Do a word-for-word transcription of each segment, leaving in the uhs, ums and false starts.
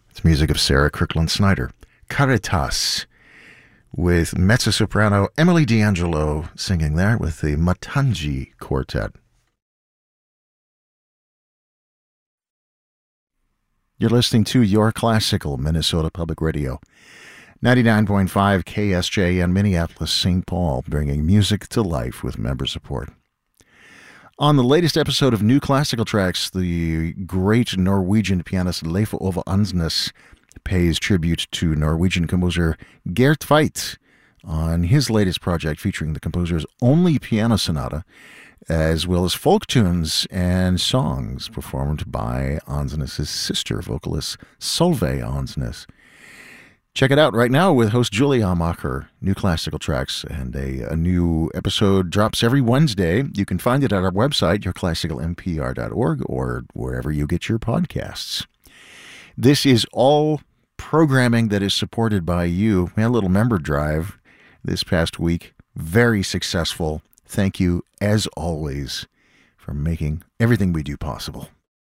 It's music of Sarah Kirkland Snyder. Caritas, with mezzo-soprano Emily D'Angelo singing there with the Matangi Quartet. You're listening to Your Classical, Minnesota Public Radio. ninety-nine point five K S J N Minneapolis, Saint Paul, bringing music to life with member support. On the latest episode of New Classical Tracks, the great Norwegian pianist Leif Ove Andsnes pays tribute to Norwegian composer Gert Tveit on his latest project featuring the composer's only piano sonata, as well as folk tunes and songs performed by Andsnes' sister vocalist Solveig Andsnes. Check it out right now with host Julie Amacher, New Classical Tracks, and a, a new episode drops every Wednesday. You can find it at our website, your classical m p r dot org, or wherever you get your podcasts. This is all programming that is supported by you. We had a little member drive this past week. Very successful. Thank you, as always, for making everything we do possible.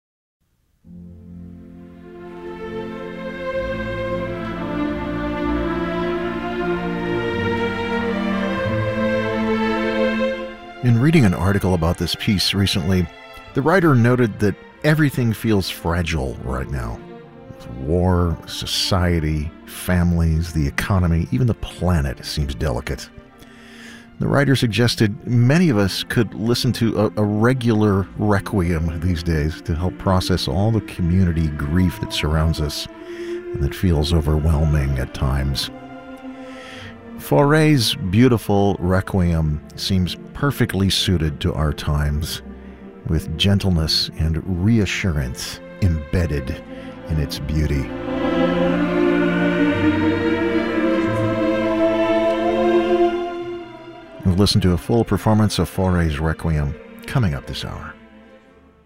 In reading an article about this piece recently, the writer noted that everything feels fragile right now. With war, society, families, the economy, even the planet seems delicate. The writer suggested many of us could listen to a, a regular requiem these days to help process all the community grief that surrounds us and that feels overwhelming at times. Fauré's beautiful requiem seems perfectly suited to our times, with gentleness and reassurance embedded in its beauty. We'll listen to a full performance of Fauré's requiem coming up this hour.